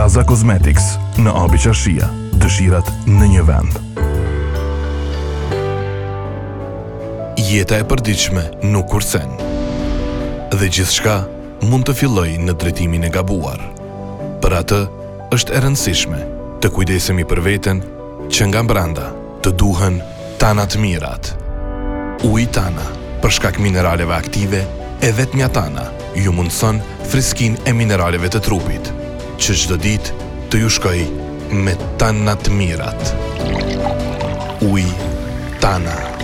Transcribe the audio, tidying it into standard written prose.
Plaza Cosmetics në Abi Qashia, dëshirat në një vend. Jeta e përditshme nuk kursen, dhe gjithçka mund të fillojë në drejtimin e gabuar. Për atë është e rëndësishme të kujdesemi për veten, që nga brenda të duhen Tana të mirat. Uji Tana, për shkak mineraleve aktive, e vetmja Tana ju mundson friskinë e mineraleve të trupit, që çdo ditë të ju shkojë me Tana të mirat. Uji Tana.